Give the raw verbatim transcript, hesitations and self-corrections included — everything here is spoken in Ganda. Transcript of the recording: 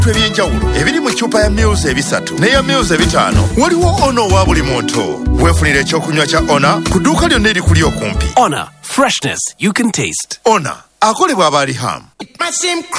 ebyenjawulo ebiri mu ccupa ya Mils ebisatu n'eya Mils ebitaano. Waliwo Ono wa buli muntu. Weefunira ekyokunywa kya Ona ku dduuka lyonna erikuli okumpi. Ona, freshness you can taste. Ona akolebwa aba Riham.